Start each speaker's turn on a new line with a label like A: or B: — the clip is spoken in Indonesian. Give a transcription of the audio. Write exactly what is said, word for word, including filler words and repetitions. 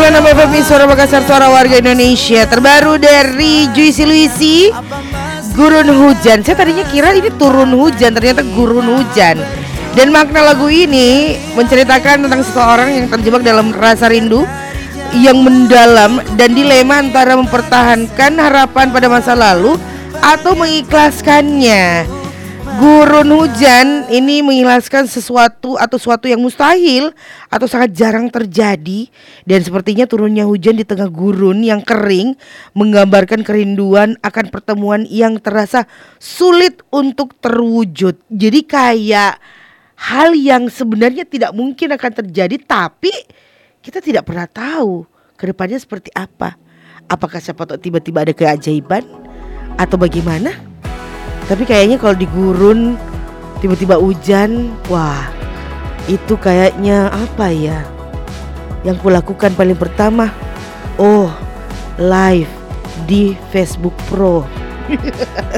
A: enam F M Suara Makassar, suara warga Indonesia. Terbaru dari Juicy Luisi, Gurun Hujan. Saya tadinya kira ini turun hujan, ternyata gurun hujan. Dan makna lagu ini menceritakan tentang seseorang yang terjebak dalam rasa rindu yang mendalam dan dilema antara mempertahankan harapan pada masa lalu atau mengikhlaskannya. Gurun hujan ini mengikhlaskan sesuatu atau sesuatu yang mustahil atau sangat jarang terjadi. Dan sepertinya turunnya hujan di tengah gurun yang kering menggambarkan kerinduan akan pertemuan yang terasa sulit untuk terwujud. Jadi kayak hal yang sebenarnya tidak mungkin akan terjadi, tapi kita tidak pernah tahu kedepannya seperti apa. Apakah siapa tahu tiba-tiba ada keajaiban atau bagaimana? Tapi kayaknya kalau di gurun tiba-tiba hujan, wah itu kayaknya apa ya? Yang kulakukan paling pertama, oh live di Facebook Pro.